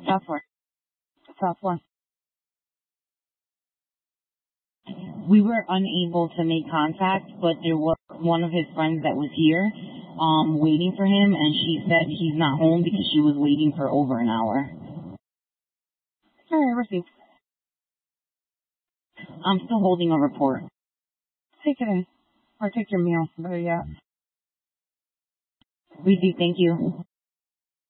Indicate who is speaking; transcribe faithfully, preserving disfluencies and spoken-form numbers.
Speaker 1: South Four. South One. We were unable to make contact, but there was one of his friends that was here, um, waiting for him, and she said he's not home because she was waiting for over an hour.
Speaker 2: All right, received.
Speaker 1: I'm still holding a report.
Speaker 2: Take it in. Or take your meal. Better yet.
Speaker 1: Received, thank you.